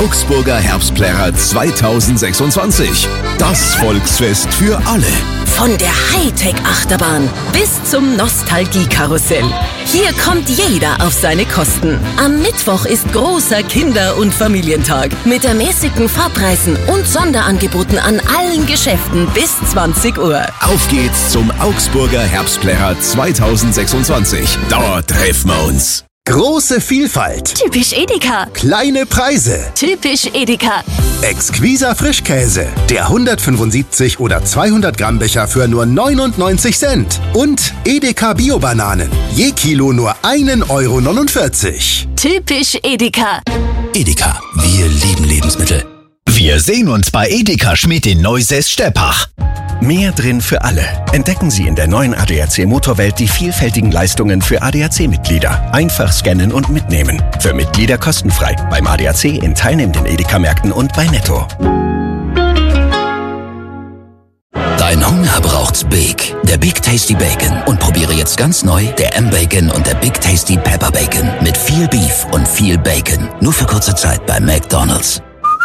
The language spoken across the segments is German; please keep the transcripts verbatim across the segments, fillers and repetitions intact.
Augsburger Herbstplärrer zweitausendsechsundzwanzig. Das Volksfest für alle. Von der Hightech-Achterbahn bis zum Nostalgie-Karussell. Hier kommt jeder auf seine Kosten. Am Mittwoch ist großer Kinder- und Familientag mit ermäßigten Fahrpreisen und Sonderangeboten an allen Geschäften bis zwanzig Uhr. Auf geht's zum Augsburger Herbstplärrer zweitausendsechsundzwanzig. Dort treffen wir uns. Große Vielfalt. Typisch Edeka. Kleine Preise. Typisch Edeka. Exquiser Frischkäse. Der hundertfünfundsiebzig oder zweihundert Gramm Becher für nur neunundneunzig Cent. Und Edeka Bio-Bananen. Je Kilo nur ein Euro neunundvierzig. Typisch Edeka. Edeka, wir lieben Lebensmittel. Wir sehen uns bei Edeka Schmidt in Neusäß-Steppach. Mehr drin für alle. Entdecken Sie in der neuen A D A C Motorwelt die vielfältigen Leistungen für A D A C-Mitglieder. Einfach scannen und mitnehmen. Für Mitglieder kostenfrei. Beim A D A C in teilnehmenden Edeka-Märkten und bei Netto. Dein Hunger braucht's Big. Der Big Tasty Bacon. Und probiere jetzt ganz neu der M-Bacon und der Big Tasty Pepper Bacon. Mit viel Beef und viel Bacon. Nur für kurze Zeit bei McDonald's.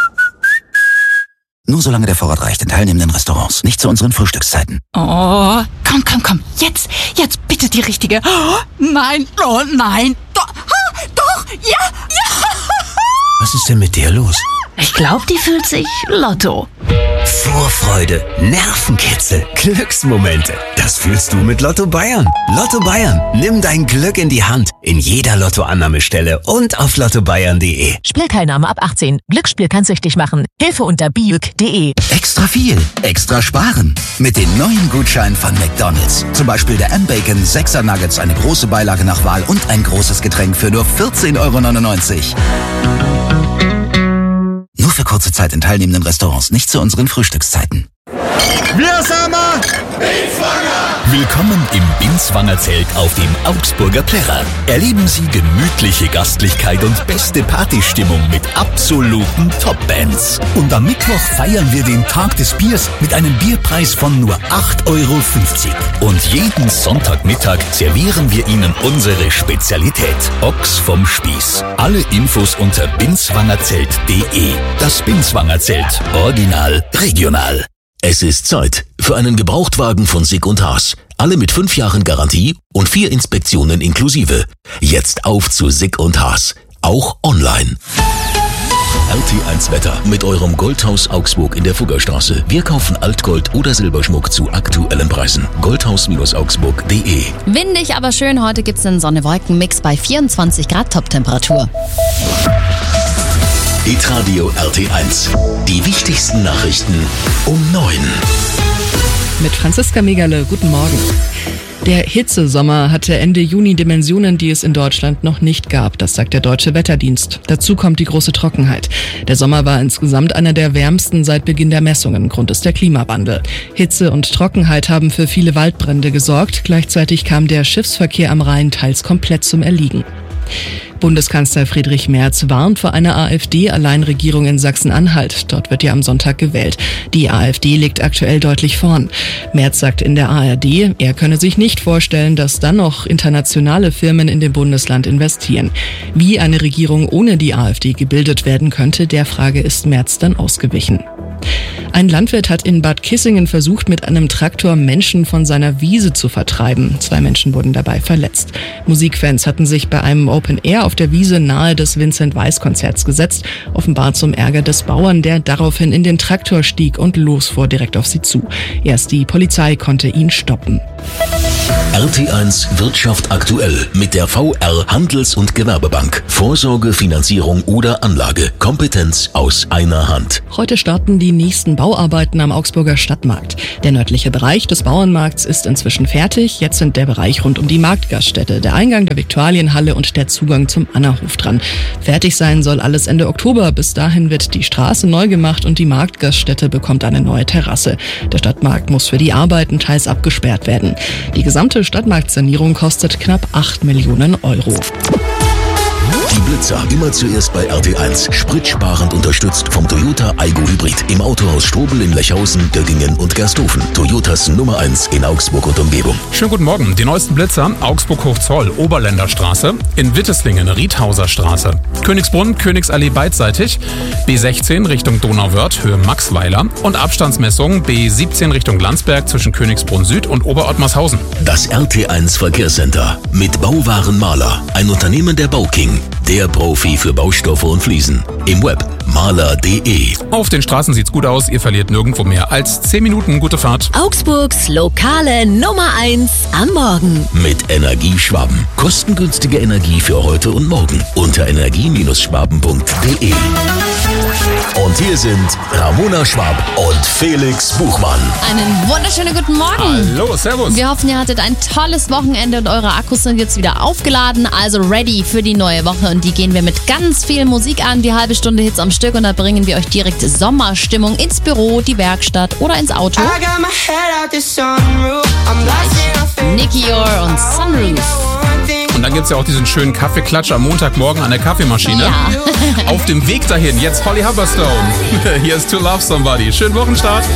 Nur solange der Vorrat reicht in teilnehmenden Restaurants. Nicht zu unseren Frühstückszeiten. Oh, komm, komm, komm. Jetzt, jetzt bitte die richtige. Oh, nein, oh nein. Doch, oh, doch, ja, ja. Was ist denn mit dir los? Ich glaube, die fühlt sich Lotto. Vorfreude, Nervenkitzel, Glücksmomente. Das fühlst du mit Lotto Bayern. Lotto Bayern, nimm dein Glück in die Hand. In jeder Lottoannahmestelle und auf lotto bayern punkt de. Spielteilnahme ab achtzehn. Glücksspiel kann süchtig machen. Hilfe unter biüg punkt de. Extra viel, extra sparen. Mit den neuen Gutscheinen von McDonald's. Zum Beispiel der M-Bacon, sechser Nuggets, eine große Beilage nach Wahl und ein großes Getränk für nur vierzehn Euro neunundneunzig. Nur für kurze Zeit in teilnehmenden Restaurants, nicht zu unseren Frühstückszeiten. Wir sind wir. Willkommen im Binswanger Zelt auf dem Augsburger Plärrer. Erleben Sie gemütliche Gastlichkeit und beste Partystimmung mit absoluten Top-Bands. Und am Mittwoch feiern wir den Tag des Biers mit einem Bierpreis von nur acht Euro fünfzig. Und jeden Sonntagmittag servieren wir Ihnen unsere Spezialität, Ochs vom Spieß. Alle Infos unter binswangerzelt punkt de. Das Binswanger Zelt. Original, regional. Es ist Zeit für einen Gebrauchtwagen von Sick und Haas. Alle mit fünf Jahren Garantie und vier Inspektionen inklusive. Jetzt auf zu Sick und Haas. Auch online. R T eins Wetter mit eurem Goldhaus Augsburg in der Fuggerstraße. Wir kaufen Altgold oder Silberschmuck zu aktuellen Preisen. goldhaus augsburg punkt de. Windig, aber schön. Heute gibt's einen Sonne-Wolken-Mix bei vierundzwanzig Grad Top-Temperatur. Hitradio R T eins. Die wichtigsten Nachrichten um neun. Mit Franziska Megale, guten Morgen. Der Hitzesommer hatte Ende Juni Dimensionen, die es in Deutschland noch nicht gab. Das sagt der Deutsche Wetterdienst. Dazu kommt die große Trockenheit. Der Sommer war insgesamt einer der wärmsten seit Beginn der Messungen. Grund ist der Klimawandel. Hitze und Trockenheit haben für viele Waldbrände gesorgt. Gleichzeitig kam der Schiffsverkehr am Rhein teils komplett zum Erliegen. Bundeskanzler Friedrich Merz warnt vor einer AfD-Alleinregierung in Sachsen-Anhalt. Dort wird ja am Sonntag gewählt. Die AfD liegt aktuell deutlich vorn. Merz sagt in der A R D, er könne sich nicht vorstellen, dass dann noch internationale Firmen in dem Bundesland investieren. Wie eine Regierung ohne die AfD gebildet werden könnte, der Frage ist Merz dann ausgewichen. Ein Landwirt hat in Bad Kissingen versucht, mit einem Traktor Menschen von seiner Wiese zu vertreiben. Zwei Menschen wurden dabei verletzt. Musikfans hatten sich bei einem Open Air auf der Wiese nahe des Vincent-Weiss-Konzerts gesetzt, offenbar zum Ärger des Bauern, der daraufhin in den Traktor stieg und losfuhr direkt auf sie zu. Erst die Polizei konnte ihn stoppen. R T eins Wirtschaft aktuell mit der V R Handels- und Gewerbebank. Vorsorge, Finanzierung oder Anlage. Kompetenz aus einer Hand. Heute starten die nächsten Bauarbeiten am Augsburger Stadtmarkt. Der nördliche Bereich des Bauernmarkts ist inzwischen fertig. Jetzt sind der Bereich rund um die Marktgaststätte, der Eingang der Viktualienhalle und der Zugang zum Annerhof dran. Fertig sein soll alles Ende Oktober. Bis dahin wird die Straße neu gemacht und die Marktgaststätte bekommt eine neue Terrasse. Der Stadtmarkt muss für die Arbeiten teils abgesperrt werden. Die gesamte Stadtmarktsanierung kostet knapp acht Millionen Euro. Die Blitzer, immer zuerst bei R T eins. Spritsparend unterstützt vom Toyota Aygo Hybrid. Im Autohaus Strobel in Lechhausen, Döggingen und Gersthofen. Toyotas Nummer eins in Augsburg und Umgebung. Schönen guten Morgen. Die neuesten Blitzer: Augsburg-Hochzoll, Oberländerstraße, in Witteslingen, Riedhauser Straße, Königsbrunn, Königsallee beidseitig, B sechzehn Richtung Donauwörth, Höhe Maxweiler und Abstandsmessung B siebzehn Richtung Landsberg zwischen Königsbrunn Süd und Oberottmarshausen. Das R T eins Verkehrscenter mit Bauwaren Maler, ein Unternehmen der Bauking, der Profi für Baustoffe und Fliesen. Im Web maler punkt de. Auf den Straßen sieht's gut aus, ihr verliert nirgendwo mehr als zehn Minuten. Gute Fahrt. Augsburgs lokale Nummer eins am Morgen. Mit Energie Schwaben. Kostengünstige Energie für heute und morgen. Unter energie Schwaben punkt de. Und hier sind Ramona Schwab und Felix Buchmann. Einen wunderschönen guten Morgen. Hallo, servus. Wir hoffen, ihr hattet ein tolles Wochenende und eure Akkus sind jetzt wieder aufgeladen, also ready für die neue Woche. Und die gehen wir mit ganz viel Musik an, die halbe Stunde Hits am Stück. Und da bringen wir euch direkt Sommerstimmung ins Büro, die Werkstatt oder ins Auto. Nicky Yor und Sunroof. Und dann gibt's ja auch diesen schönen Kaffeeklatsch am Montagmorgen an der Kaffeemaschine. Ja. Auf dem Weg dahin, jetzt Holly Humberstone. Hier ist To Love Somebody. Schönen Wochenstart.